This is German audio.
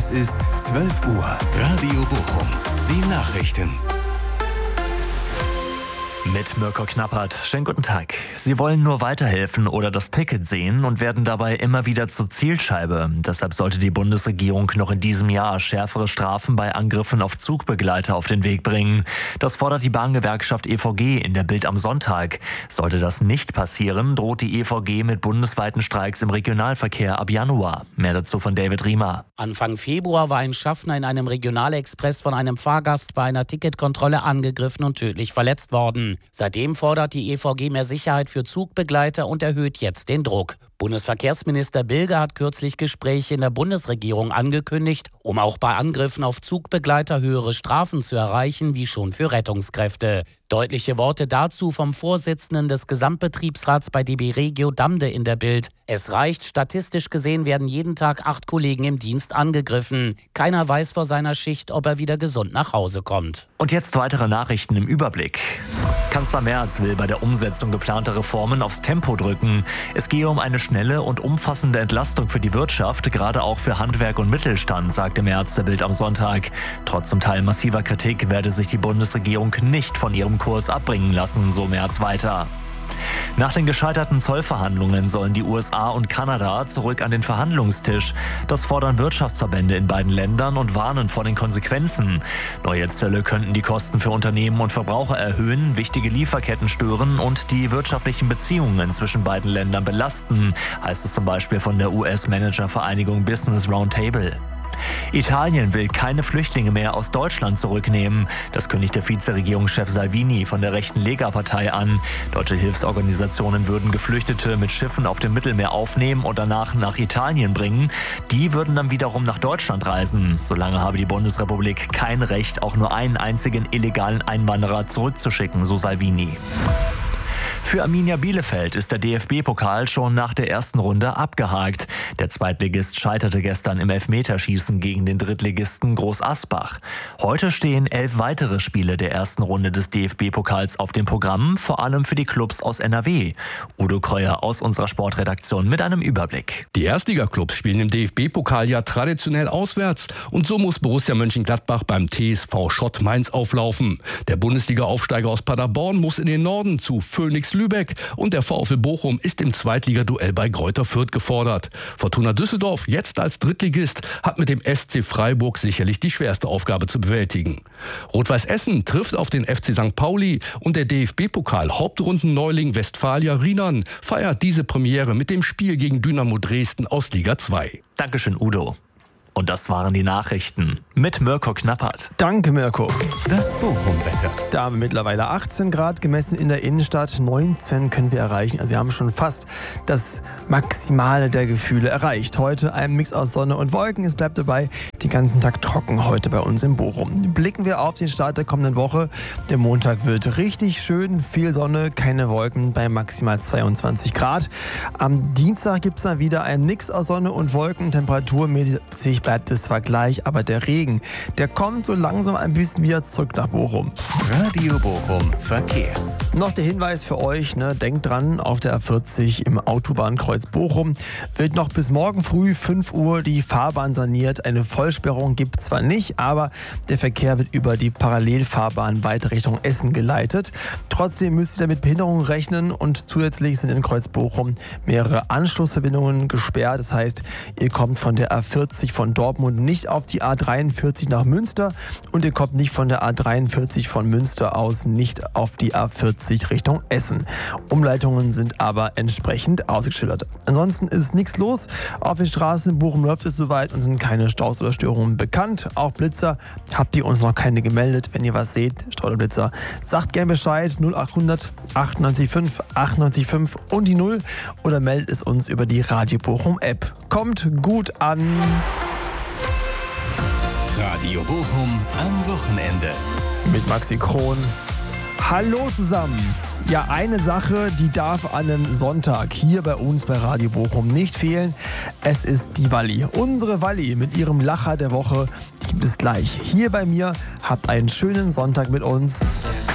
Es ist 12 Uhr. Radio Bochum. Die Nachrichten. Mit Mirko Knappert. Schönen guten Tag. Sie wollen nur weiterhelfen oder das Ticket sehen und werden dabei immer wieder zur Zielscheibe. Deshalb sollte die Bundesregierung noch in diesem Jahr schärfere Strafen bei Angriffen auf Zugbegleiter auf den Weg bringen. Das fordert die Bahngewerkschaft EVG in der Bild am Sonntag. Sollte das nicht passieren, droht die EVG mit bundesweiten Streiks im Regionalverkehr ab Januar. Mehr dazu von David Riemer. Anfang Februar war ein Schaffner in einem Regionalexpress von einem Fahrgast bei einer Ticketkontrolle angegriffen und tödlich verletzt worden. Seitdem fordert die EVG mehr Sicherheit für Zugbegleiter und erhöht jetzt den Druck. Bundesverkehrsminister Bilge hat kürzlich Gespräche in der Bundesregierung angekündigt, um auch bei Angriffen auf Zugbegleiter höhere Strafen zu erreichen, wie schon für Rettungskräfte. Deutliche Worte dazu vom Vorsitzenden des Gesamtbetriebsrats bei DB Regio Damde in der Bild. Es reicht, statistisch gesehen werden jeden Tag 8 Kollegen im Dienst angegriffen. Keiner weiß vor seiner Schicht, ob er wieder gesund nach Hause kommt. Und jetzt weitere Nachrichten im Überblick. Kanzler Merz will bei der Umsetzung geplanter Reformen aufs Tempo drücken. Es gehe um eine schnelle und umfassende Entlastung für die Wirtschaft, gerade auch für Handwerk und Mittelstand, sagte Merz der Bild am Sonntag. Trotz zum Teil massiver Kritik werde sich die Bundesregierung nicht von ihrem Kurs abbringen lassen, so Merz weiter. Nach den gescheiterten Zollverhandlungen sollen die USA und Kanada zurück an den Verhandlungstisch. Das fordern Wirtschaftsverbände in beiden Ländern und warnen vor den Konsequenzen. Neue Zölle könnten die Kosten für Unternehmen und Verbraucher erhöhen, wichtige Lieferketten stören und die wirtschaftlichen Beziehungen zwischen beiden Ländern belasten, heißt es zum Beispiel von der US-Managervereinigung Business Roundtable. Italien will keine Flüchtlinge mehr aus Deutschland zurücknehmen. Das kündigte Vizeregierungschef Salvini von der rechten Lega-Partei an. Deutsche Hilfsorganisationen würden Geflüchtete mit Schiffen auf dem Mittelmeer aufnehmen und danach nach Italien bringen. Die würden dann wiederum nach Deutschland reisen. Solange habe die Bundesrepublik kein Recht, auch nur einen einzigen illegalen Einwanderer zurückzuschicken, so Salvini. Für Arminia Bielefeld ist der DFB-Pokal schon nach der ersten Runde abgehakt. Der Zweitligist scheiterte gestern im Elfmeterschießen gegen den Drittligisten Groß Asbach. Heute stehen 11 weitere Spiele der ersten Runde des DFB-Pokals auf dem Programm, vor allem für die Clubs aus NRW. Udo Kreuer aus unserer Sportredaktion mit einem Überblick. Die Erstliga-Clubs spielen im DFB-Pokal ja traditionell auswärts. Und so muss Borussia Mönchengladbach beim TSV Schott Mainz auflaufen. Der Bundesliga-Aufsteiger aus Paderborn muss in den Norden zu Phoenix Lübeck und der VfL Bochum ist im Zweitligaduell bei Greuther Fürth gefordert. Fortuna Düsseldorf, jetzt als Drittligist, hat mit dem SC Freiburg sicherlich die schwerste Aufgabe zu bewältigen. Rot-Weiß Essen trifft auf den FC St. Pauli und der DFB-Pokal-Hauptrundenneuling Westfalia Riemann feiert diese Premiere mit dem Spiel gegen Dynamo Dresden aus Liga 2. Dankeschön, Udo. Und das waren die Nachrichten mit Mirko Knappert. Danke, Mirko. Das Bochum-Wetter. Da haben wir mittlerweile 18 Grad gemessen in der Innenstadt. 19 können wir erreichen. Also wir haben schon fast das Maximale der Gefühle erreicht. Heute ein Mix aus Sonne und Wolken. Es bleibt dabei den ganzen Tag trocken heute bei uns in Bochum. Blicken wir auf den Start der kommenden Woche. Der Montag wird richtig schön. Viel Sonne, keine Wolken bei maximal 22 Grad. Am Dienstag gibt es dann wieder einen Mix aus Sonne und Wolken. Temperaturmäßig bleibt es zwar gleich, aber der Regen, der kommt so langsam ein bisschen wieder zurück nach Bochum. Radio Bochum Verkehr. Noch der Hinweis für euch, denkt dran, auf der A40 im Autobahnkreuz Bochum wird noch bis morgen früh 5 Uhr die Fahrbahn saniert. Eine Vollsperrung gibt es zwar nicht, aber der Verkehr wird über die Parallelfahrbahn weiter Richtung Essen geleitet. Trotzdem müsst ihr damit Behinderungen rechnen und zusätzlich sind in Kreuz Bochum mehrere Anschlussverbindungen gesperrt. Das heißt, ihr kommt von der A40 von Dortmund nicht auf die A43 nach Münster und ihr kommt nicht von der A43 von Münster aus nicht auf die A40 Richtung Essen. Umleitungen sind aber entsprechend ausgeschildert. Ansonsten ist nichts los. Auf den Straßen in Bochum läuft es soweit und sind keine Staus oder Störungen bekannt. Auch Blitzer habt ihr uns noch keine gemeldet. Wenn ihr was seht, Stau oder Blitzer, sagt gerne Bescheid. 0800 98 5 und die 0 oder meldet es uns über die Radio Bochum App. Kommt gut an. Radio Bochum am Wochenende. Mit Maxi Kron. Hallo zusammen. Ja, eine Sache, die darf an einem Sonntag hier bei uns bei Radio Bochum nicht fehlen. Es ist die Walli. Unsere Walli mit ihrem Lacher der Woche, die gibt es gleich hier bei mir. Habt einen schönen Sonntag mit uns.